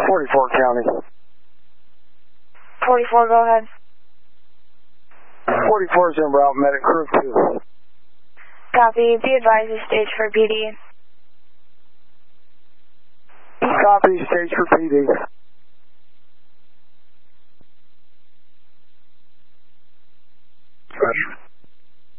44 County. 44, go ahead. 44 is en route, medic crew 2. Copy. Be advised, is stage for PD. Copy, stage for PD.